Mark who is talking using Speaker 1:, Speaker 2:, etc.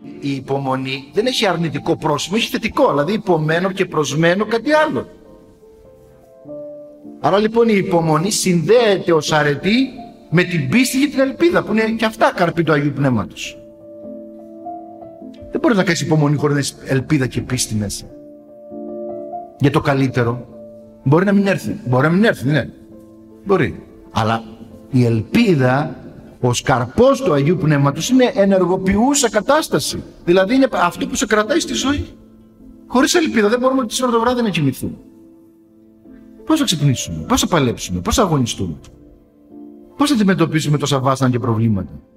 Speaker 1: Η υπομονή δεν έχει αρνητικό πρόσημο, έχει θετικό, δηλαδή υπομένω και προσμένω κάτι άλλο. Άρα λοιπόν η υπομονή συνδέεται ως αρετή με την πίστη και την ελπίδα, που είναι και αυτά καρπή του Αγίου Πνεύματος. Δεν μπορεί να κάνεις υπομονή χωρίς να έχεις ελπίδα και πίστη μέσα. Για το καλύτερο. Μπορεί να μην έρθει. Μπορεί να μην έρθει, ναι. Μπορεί. Αλλά η ελπίδα, ως καρπός του Αγίου Πνεύματος, είναι ενεργοποιούσα κατάσταση. Δηλαδή είναι αυτό που σε κρατάει στη ζωή. Χωρίς ελπίδα δεν μπορούμε τις ώρες το βράδυ να κοιμηθούμε. Πώς θα ξυπνήσουμε, πώς θα παλέψουμε, πώς θα αγωνιστούμε, πώς θα αντιμετωπίσουμε τόσα βάσανα και προβλήματα.